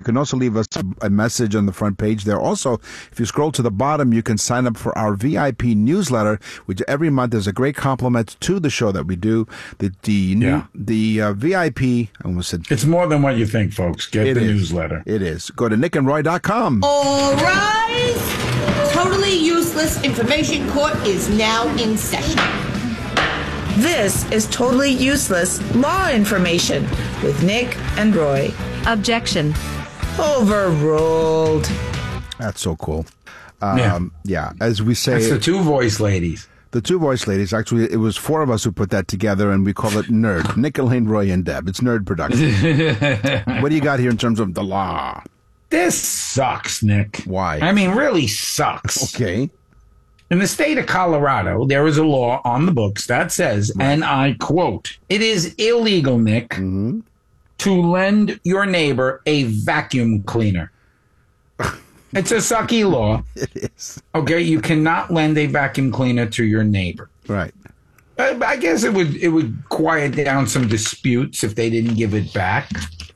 can also leave us a message on the front page there. Also, if you scroll to the bottom, you can sign up for our VIP newsletter, which every month is a great compliment to the show that we do. The VIP, I almost said... It's more than what you think, folks. Get the newsletter. It is. Go to nickandroy.com. All rise. Totally Useless Information Court is now in session. This is Totally Useless Law Information with Nick and Roy. Objection. Overruled. That's so cool. Yeah, as we say... That's the two voice ladies. The two voice ladies. Actually, it was four of us who put that together, and we call it NERD. Nick, Elaine, Roy, and Deb. It's Nerd Production. What do you got here in terms of the law? This sucks, Nick. Why? I mean, really sucks. Okay. In the state of Colorado, there is a law on the books that says, and I quote, "It is illegal, Nick, to lend your neighbor a vacuum cleaner." It's a sucky law. It is. Okay, you cannot lend a vacuum cleaner to your neighbor. Right. I guess it would quiet down some disputes if they didn't give it back.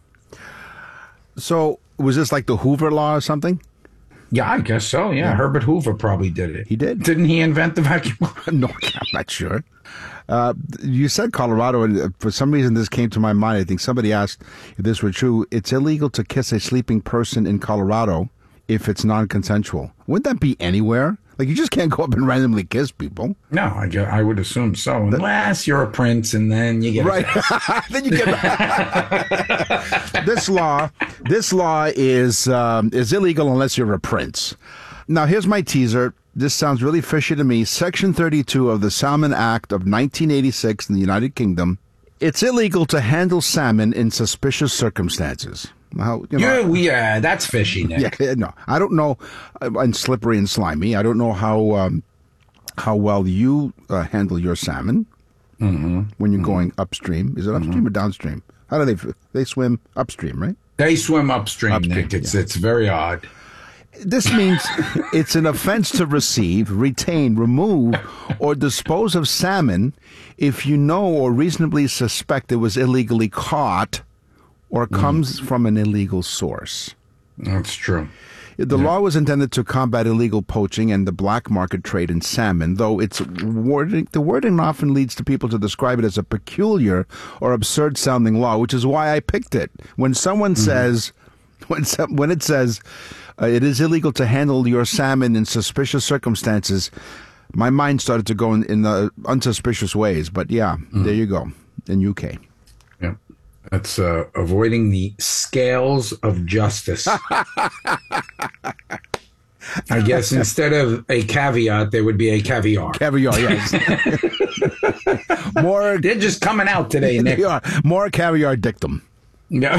So, was this like the Hoover Law or something? Yeah, I guess so. Yeah, Herbert Hoover probably did it. He did. Didn't he invent the vacuum? No, I'm not sure. You said Colorado, and for some reason this came to my mind. I think somebody asked if this were true. It's illegal to kiss a sleeping person in Colorado if it's non-consensual. Wouldn't that be anywhere? Like, you just can't go up and randomly kiss people. No, I would assume so. Unless you're a prince, and then you get right. Then you get this law is illegal unless you're a prince. Now, here's my teaser. This sounds really fishy to me. Section 32 of the Salmon Act of 1986 in the United Kingdom. It's illegal to handle salmon in suspicious circumstances. How, yeah, that's fishy, Nick. Yeah, no, I don't know. And slippery and slimy. I don't know how well you handle your salmon when you're going upstream. Is it upstream or downstream? How do they swim upstream, right? They swim upstream, Nick. It's very odd. This means it's an offense to receive, retain, remove, or dispose of salmon if you know or reasonably suspect it was illegally caught or comes from an illegal source. That's true. The law was intended to combat illegal poaching and the black market trade in salmon, though the wording often leads to people to describe it as a peculiar or absurd-sounding law, which is why I picked it. When someone says, when it says it is illegal to handle your salmon in suspicious circumstances, my mind started to go in the unsuspicious ways. But yeah, there you go, in UK. Yeah. That's avoiding the scales of justice. I guess instead of a caveat, there would be a caviar. Caviar, yes. They're just coming out today, Nick. More caviar dictum. No.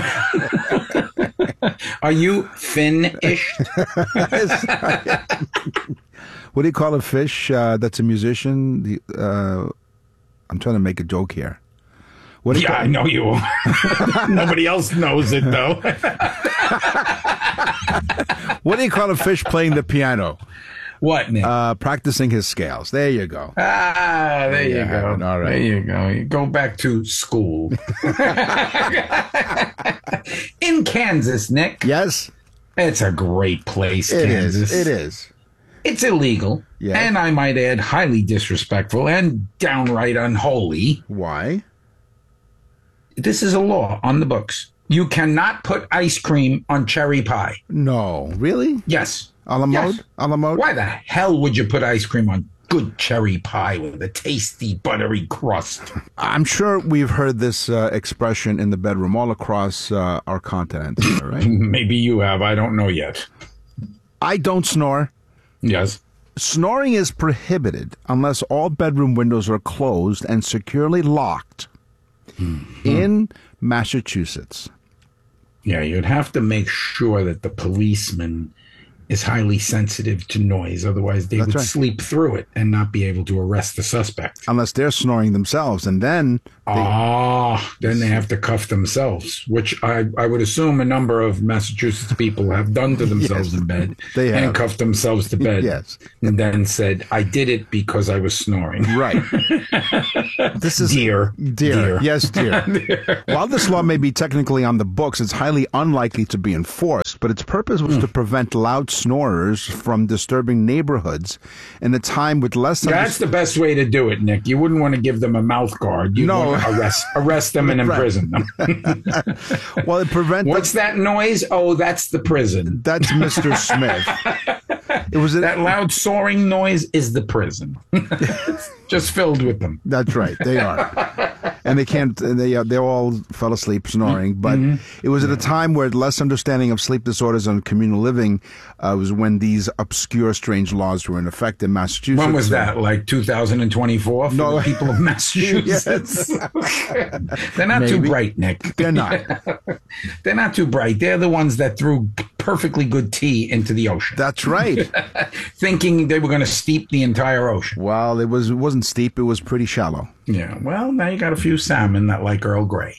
Are you Finn-ish? What do you call a fish that's a musician? I'm trying to make a joke here. I know you will. Nobody else knows it, though. What do you call a fish playing the piano? What, Nick? Practicing his scales. There you go. There you go. All right. There you go. You go back to school. In Kansas, Nick. Yes? It's a great place, Kansas. It is. It's illegal, and I might add, highly disrespectful and downright unholy. Why? This is a law on the books. You cannot put ice cream on cherry pie. No. Really? Yes. A la mode? Yes. A la mode? Why the hell would you put ice cream on good cherry pie with a tasty, buttery crust? I'm sure we've heard this expression in the bedroom all across our continent, right? Maybe you have. I don't know yet. I don't snore. Yes. Snoring is prohibited unless all bedroom windows are closed and securely locked in Massachusetts. Yeah, you'd have to make sure that the policeman is highly sensitive to noise. Otherwise, they would sleep through it and not be able to arrest the suspect. Unless they're snoring themselves, and then... then they have to cuff themselves, which I would assume a number of Massachusetts people have done to themselves in bed. They have. And cuffed themselves to bed. Yes. And then said, I did it because I was snoring. Right. This is... Dear. Yes, dear. While this law may be technically on the books, it's highly unlikely to be enforced. but its purpose was to prevent loud snorers from disturbing neighborhoods in a time with less... That's the best way to do it, Nick. You wouldn't want to give them a mouth guard. You'd want to arrest them and imprison them. Well, it prevents... What's that noise? Oh, that's the prison. That's Mr. Smith. That loud soaring noise is the prison. It's just filled with them. That's right. They are. And they can't, they all fell asleep snoring. But it was at a time where less understanding of sleep disorders and communal living was when these obscure, strange laws were in effect in Massachusetts. When was that? Like 2024 for the people of Massachusetts? They're not too bright, Nick. They're not. They're not too bright. They're the ones that threw perfectly good tea into the ocean. That's right. Thinking they were going to steep the entire ocean. Well, it wasn't steep. It was pretty shallow. Yeah. Well, now you got a few salmon that like Earl Grey.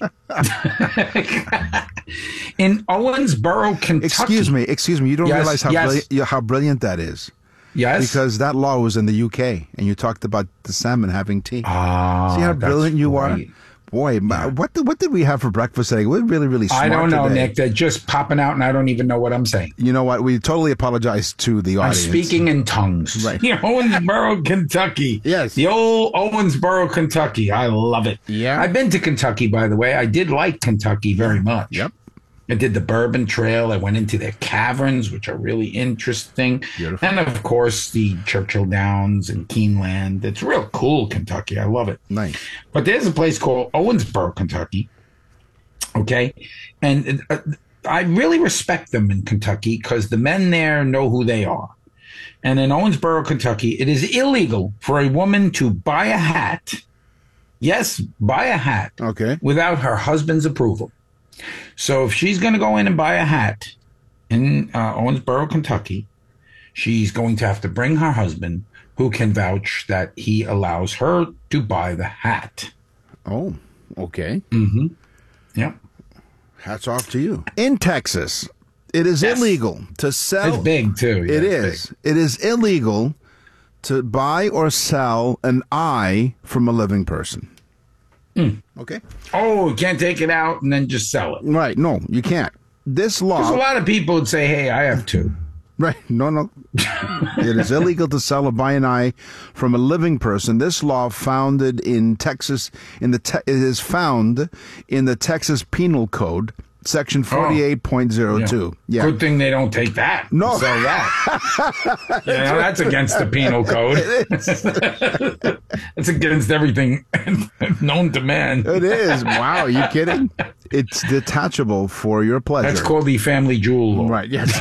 In Owensboro, Kentucky. Excuse me. You don't realize how brilliant that is. Yes. Because that law was in the UK, and you talked about the salmon having tea. See how brilliant you are? Boy, what did we have for breakfast today? We're really, really smart I don't know, today. Nick. They're just popping out, and I don't even know what I'm saying. You know what? We totally apologize to the audience. I'm speaking in tongues. Right. Owensboro, Kentucky. Yes. The old Owensboro, Kentucky. I love it. Yeah. I've been to Kentucky, by the way. I did like Kentucky very much. Yep. I did the Bourbon Trail. I went into their caverns, which are really interesting. Beautiful. And, of course, the Churchill Downs and Keeneland. It's real cool, Kentucky. I love it. Nice. But there's a place called Owensboro, Kentucky. Okay? And I really respect them in Kentucky because the men there know who they are. And in Owensboro, Kentucky, it is illegal for a woman to buy a hat. Yes, buy a hat. Okay. Without her husband's approval. So if she's going to go in and buy a hat in Owensboro, Kentucky, she's going to have to bring her husband who can vouch that he allows her to buy the hat. Oh, okay. Mm-hmm. Yep. Hats off to you. In Texas, it is illegal to sell. It's big, too. It is. It is illegal to buy or sell an eye from a living person. Okay. Oh, you can't take it out and then just sell it. Right. No, you can't. This law. Because a lot of people would say, hey, I have two. Right. No. It is illegal to sell or buy an eye from a living person. This law founded in Texas, it is found in the Texas Penal Code, Section 48.02. Yeah. Good thing they don't take that. No. Sell that. That's against the penal code. It's against everything known to man. It is. Wow. Are you kidding? It's detachable for your pleasure. That's called the family jewel law. Right. Yes.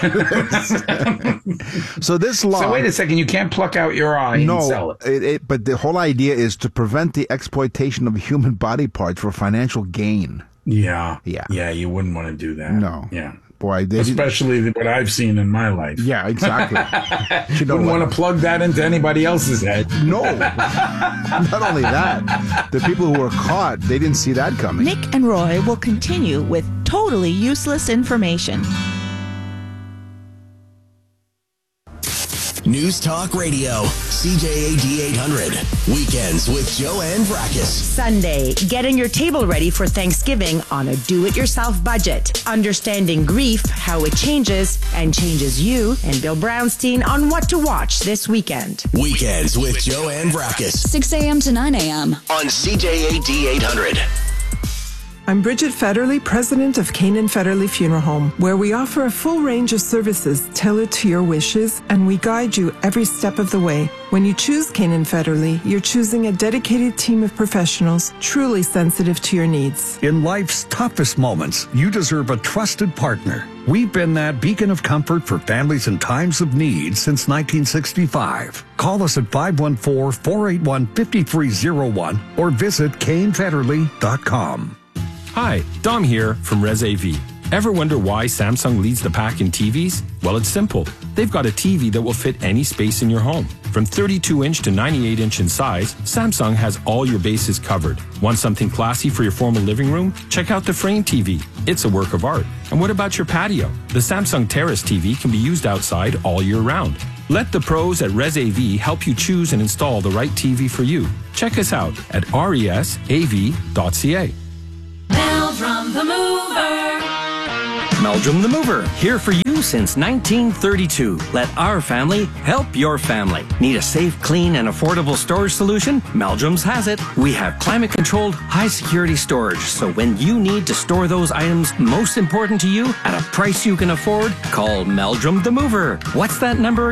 So this law. So wait a second. You can't pluck out your eye and sell it. But the whole idea is to prevent the exploitation of human body parts for financial gain. Yeah. You wouldn't want to do that. No. Yeah. Boy, especially what I've seen in my life. Yeah, exactly. You don't want to plug that into anybody else's head. No. Not only that, the people who were caught, they didn't see that coming. Nick and Roy will continue with totally useless information. News Talk Radio, CJAD 800. Weekends with Joanne Vrackus. Sunday, getting your table ready for Thanksgiving on a do-it-yourself budget. Understanding grief, how it changes, and changes you, and Bill Brownstein on what to watch this weekend. Weekends with Joanne Vrackus. 6 a.m. to 9 a.m. on CJAD 800. I'm Bridget Federley, president of Canaan Federley Funeral Home, where we offer a full range of services tailored to your wishes, and we guide you every step of the way. When you choose Canaan Federley, you're choosing a dedicated team of professionals truly sensitive to your needs. In life's toughest moments, you deserve a trusted partner. We've been that beacon of comfort for families in times of need since 1965. Call us at 514-481-5301 or visit canefederley.com. Hi, Dom here from Res AV. Ever wonder why Samsung leads the pack in TVs? Well, it's simple. They've got a TV that will fit any space in your home. From 32-inch to 98-inch in size, Samsung has all your bases covered. Want something classy for your formal living room? Check out the Frame TV. It's a work of art. And what about your patio? The Samsung Terrace TV can be used outside all year round. Let the pros at Res AV help you choose and install the right TV for you. Check us out at resav.ca. Mail from the mover. Meldrum the Mover, here for you since 1932. Let our family help your family. Need a safe, clean, and affordable storage solution? Meldrum's has it. We have climate-controlled, high-security storage, so when you need to store those items most important to you at a price you can afford, call Meldrum the Mover. What's that number